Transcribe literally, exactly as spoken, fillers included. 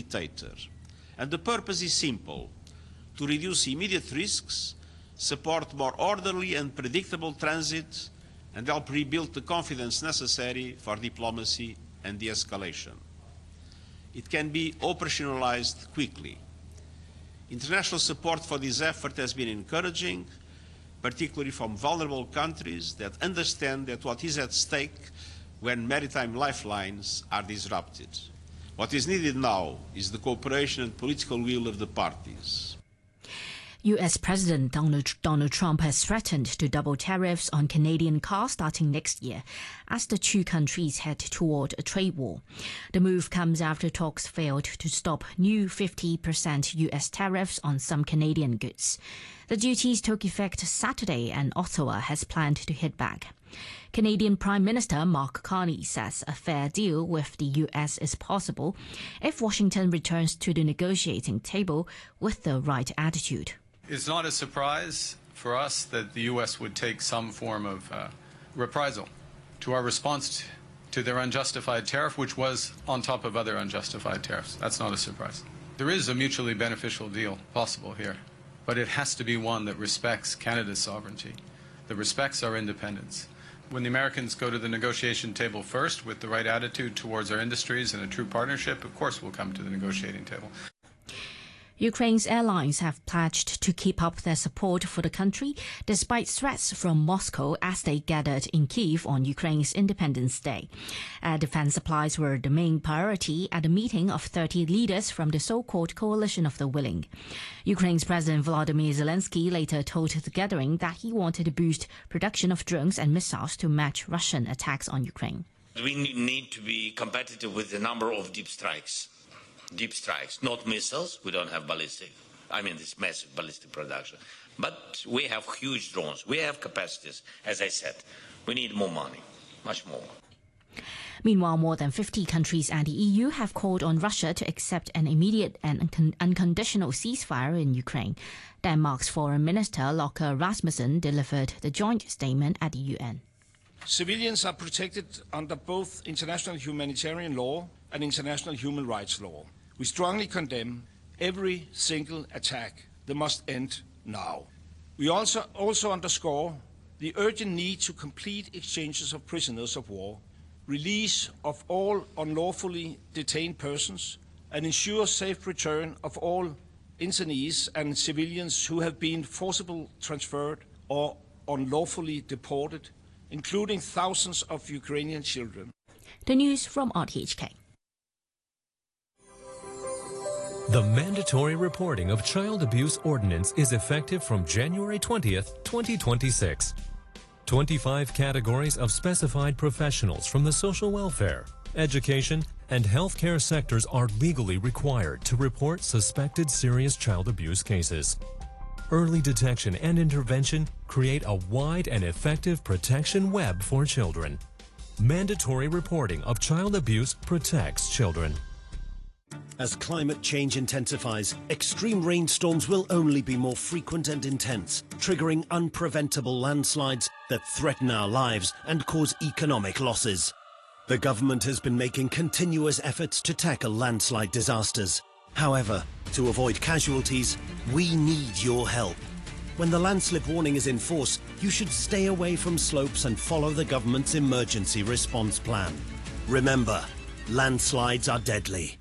facilitator. And the purpose is simple: to reduce immediate risks, support more orderly and predictable transit, and help rebuild the confidence necessary for diplomacy and de-escalation. It can be operationalized quickly. International support for this effort has been encouraging, particularly from vulnerable countries that understand that what is at stake when maritime lifelines are disrupted. What is needed now is the cooperation and political will of the parties. U S President Donald, Donald Trump has threatened to double tariffs on Canadian cars starting next year as the two countries head toward a trade war. The move comes after talks failed to stop new fifty percent U S tariffs on some Canadian goods. The duties took effect Saturday, and Ottawa has planned to hit back. Canadian Prime Minister Mark Carney says a fair deal with the U S is possible if Washington returns to the negotiating table with the right attitude. It's not a surprise for us that the U S would take some form of uh, reprisal to our response to their unjustified tariff, which was on top of other unjustified tariffs. That's not a surprise. There is a mutually beneficial deal possible here, but it has to be one that respects Canada's sovereignty, that respects our independence. When the Americans go to the negotiation table first with the right attitude towards our industries and a true partnership, of course we'll come to the negotiating table. Ukraine's airlines have pledged to keep up their support for the country despite threats from Moscow as they gathered in Kyiv on Ukraine's Independence Day. Air defense supplies were the main priority at a meeting of thirty leaders from the so-called Coalition of the Willing. Ukraine's President Volodymyr Zelensky later told the gathering that he wanted to boost production of drones and missiles to match Russian attacks on Ukraine. We need to be competitive with the number of deep strikes. Deep strikes, not missiles. We don't have ballistic. I mean, this massive ballistic production. But we have huge drones. We have capacities. As I said, we need more money, much more. Meanwhile, more than fifty countries and the E U have called on Russia to accept an immediate and un- unconditional ceasefire in Ukraine. Denmark's Foreign Minister Lars Rasmussen delivered the joint statement at the U N. Civilians are protected under both international humanitarian law and international human rights law. We strongly condemn every single attack. They must end now. We also, also underscore the urgent need to complete exchanges of prisoners of war, release of all unlawfully detained persons, and ensure safe return of all internees and civilians who have been forcibly transferred or unlawfully deported, including thousands of Ukrainian children. The news from R T H K. The mandatory reporting of child abuse ordinance is effective from January twentieth, twenty twenty-six. twenty-five categories of specified professionals from the social welfare, education, and healthcare sectors are legally required to report suspected serious child abuse cases. Early detection and intervention create a wide and effective protection web for children. Mandatory reporting of child abuse protects children. As climate change intensifies, extreme rainstorms will only be more frequent and intense, triggering unpreventable landslides that threaten our lives and cause economic losses. The government has been making continuous efforts to tackle landslide disasters. However, to avoid casualties, we need your help. When the landslip warning is in force, you should stay away from slopes and follow the government's emergency response plan. Remember, landslides are deadly.